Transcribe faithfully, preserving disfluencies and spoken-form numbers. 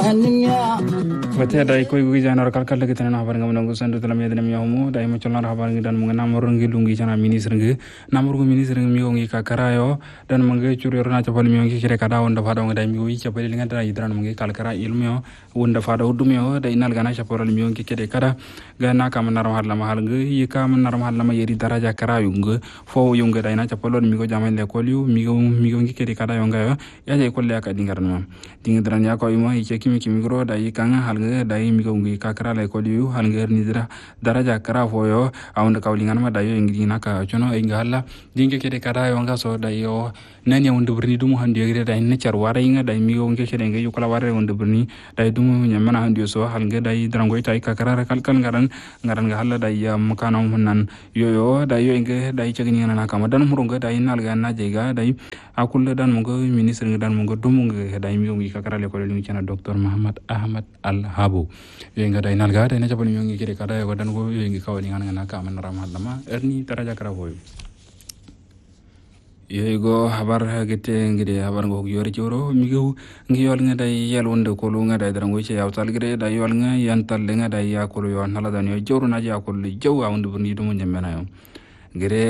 Wate dai koy gu janar kal kal lagi tanan habar ngam nangu sandu talam yedna mi yamu dai mo cholnar habar ngi dan mo namor ngi lungi jana ministre ngi namor gu ministre ngi mi ngi ka karayo dan mo ngi churi rona chapal mi ngi kire kada wonda fada ngi dai mi wi chapal li ngata idran mo ngi kal kara ilmi wonda fada udum yo dai nal gana chapal mi ngi kire kada gana kam naram har lama hal ngi yi kam naram har lama yeri daraja karayo ngi fo yu ngi dai na chapal mi go jamal le kol yu mi mi ngi kire kada yo ngayo ya jay kol ya ka dingar no dingi dran ya ko imo yi kimi kimi gro dai kanga hal dai mi ko ngi kakara la ko liu hal ngi ni dara daraja kara foyo awon ka wlingan ma dayo ngi naka chono e ngala dinge kede kara yo nga so dayo nani awon de burni dum handi gre dai ne char wara inga dai mi ko ngi kede ngi yukala wara won de burni dai dum nyamana handi so hal ngi dai drango tay kakara kal kal ngaran ngaran ga hal dai makana hunnan yoyo dai yo ngi dai chagni na kama dan murunga dai nal ga na jega dai akul dan mo ministre ngi dan mo dum ngi dai mi ko ngi kakara le ko li chana docteur Muhammad Ahmad Al Habu yenga dai nalga dai na chapal mi ngi kire kada yo dan go yengi kawali ngana ngana ka man ramal lama erni taraja kara hoyo yego habar hagete ngide habar go yori joro mi go ngi yol nga dai yel wonde ko lu nga dai drango ci yawtal gre dai yol nga yantal nga dai yakulu yo nala dan yo joro na yakulu jaw awundu ni dum nyamena yo gre